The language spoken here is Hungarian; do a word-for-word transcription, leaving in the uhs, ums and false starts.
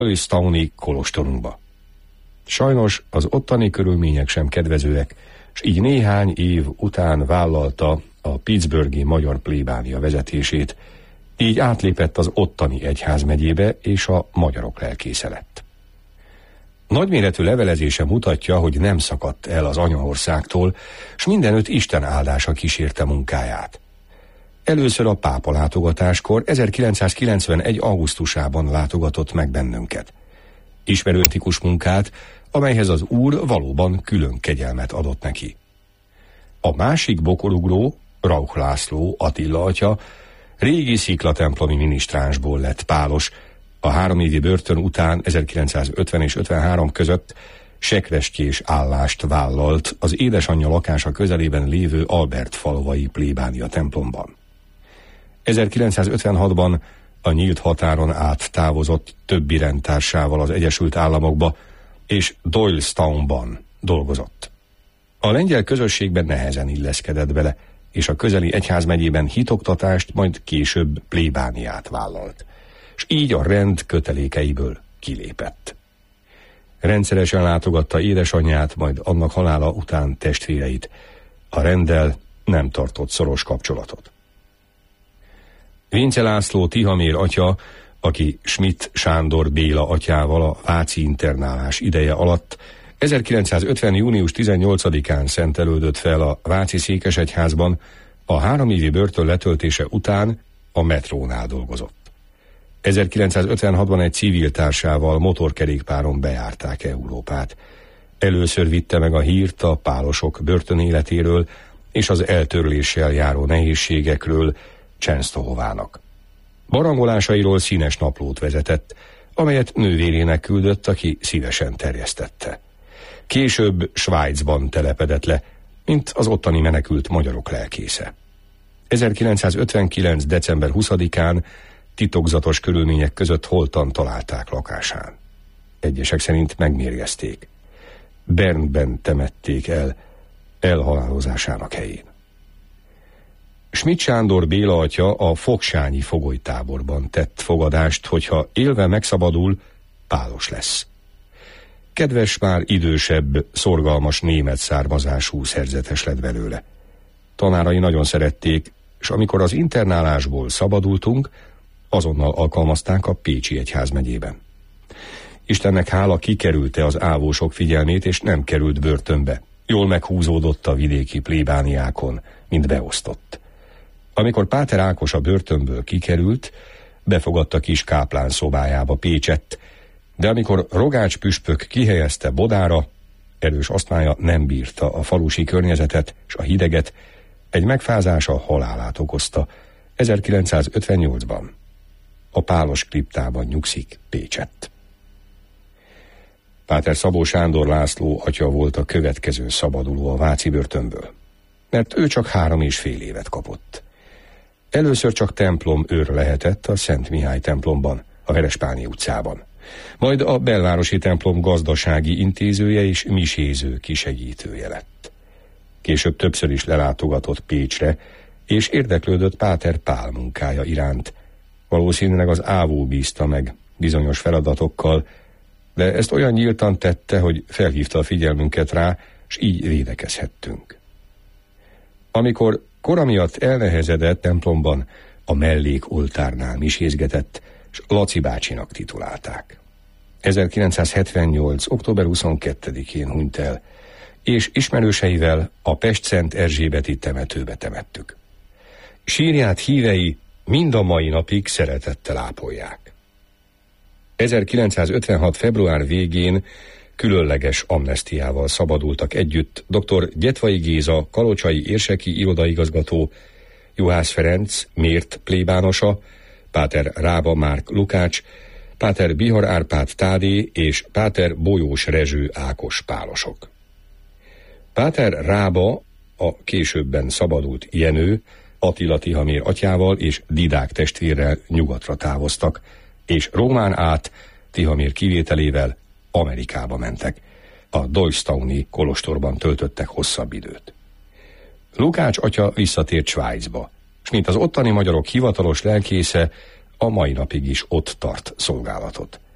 Doylestown-i kolostorunkba. Sajnos az ottani körülmények sem kedvezőek, s így néhány év után vállalta a pittsburghi magyar plébánia vezetését, így átlépett az ottani egyházmegyébe, és a magyarok lelkésze lett. Nagyméretű levelezése mutatja, hogy nem szakadt el az anyaországtól, s mindenütt Isten áldása kísérte munkáját. Először a pápa látogatáskor ezerkilencszázkilencvenegy. augusztusában látogatott meg bennünket. Ismerőtikus munkát, amelyhez az Úr valóban külön kegyelmet adott neki. A másik bokorugró, Rauch László, Attila atya, régi sziklatemplomi minisztránsból lett pálos, a három évi börtön után ezerkilencszázötven és ötvenhárom között sekrestyés állást vállalt az édesanyja lakása közelében lévő Albert falvai plébánia templomban. ezerkilencszázötvenhatban a nyílt határon át távozott többi rendtársával az Egyesült Államokba, és Doylestownban dolgozott. A lengyel közösségben nehezen illeszkedett bele, és a közeli egyházmegyében hitoktatást, majd később plébániát vállalt, és így a rend kötelékeiből kilépett. Rendszeresen látogatta édesanyját, majd annak halála után testvéreit. A renddel nem tartott szoros kapcsolatot. Vince László Tihamér atya, aki Schmidt Sándor Béla atyával a váci internálás ideje alatt ezerkilencszázötven. június tizennyolcadikán szentelődött fel a váci székesegyházban, a három évi börtön letöltése után a metrónál dolgozott. ezerkilencszázötvenhatban egy civil társával motorkerékpáron bejárták Európát. Először vitte meg a hírt a pálosok börtönéletéről és az eltörléssel járó nehézségekről Csensztohovának. Barangolásairól színes naplót vezetett, amelyet nővérének küldött, aki szívesen terjesztette. Később Svájcban telepedett le, mint az ottani menekült magyarok lelkésze. ezerkilencszázötvenkilenc. december huszadikán titokzatos körülmények között holtan találták lakásán. Egyesek szerint megmérgezték. Bernben temették el elhalálozásának helyén. Schmidt Sándor Béla atya a fogsányi fogolytáborban tett fogadást, hogyha élve megszabadul, pálos lesz. Kedves, már idősebb, szorgalmas német származású szerzetes lett belőle. Tanárai nagyon szerették, és amikor az internálásból szabadultunk, azonnal alkalmazták a Pécsi egyházmegyében. Istennek hála, kikerülte az ávósok figyelmét, és nem került börtönbe. Jól meghúzódott a vidéki plébániákon, mint beosztott. Amikor Páter Ákos a börtönből kikerült, befogadta kis káplán szobájába Pécsett, de amikor Rogács püspök kihelyezte Bodára, erős asztmája nem bírta a falusi környezetet és a hideget, egy megfázása halálát okozta ezerkilencszázötvennyolcban. A pálos kriptában nyugszik Pécsett. Páter Szabó Sándor László atya volt a következő szabaduló a váci börtönből, mert ő csak három és fél évet kapott. Először csak templom őr lehetett a Szent Mihály templomban, a Verespáni utcában. Majd a belvárosi templom gazdasági intézője és miséző kisegítője lett. Később többször is lelátogatott Pécsre, és érdeklődött Páter Pál munkája iránt. Valószínűleg az ávó bízta meg bizonyos feladatokkal, de ezt olyan nyíltan tette, hogy felhívta a figyelmünket rá, s így védekezhettünk. Amikor kora miatt elnehezedett templomban, a mellékoltárnál misézgetett, s Laci bácsinak titulálták. ezerkilencszázhetvennyolc. október huszonkettedikén hunyt el, és ismerőseivel a Pest-Szent Erzsébeti temetőbe temettük. Sírját hívei mind a mai napig szeretettel ápolják. ezerkilencszázötvenhat. február végén különleges amnesztiával szabadultak együtt dr. Gyetvai Géza, kalocsai érseki irodaigazgató, Juhász Ferenc, mért plébánosa, Páter Rába Márk Lukács, Páter Bihar Árpád Tádé és Páter Bolyós Rezső Ákos pálosok. Páter Rába, a későbben szabadult Jenő, Attila Tihamér atyával és Didák testvérrel nyugatra távoztak, és Rómán át Tihamér kivételével Amerikába mentek. A Doylestown-i kolostorban töltöttek hosszabb időt. Lukács atya visszatért Svájcba, és mint az ottani magyarok hivatalos lelkésze, a mai napig is ott tart szolgálatot.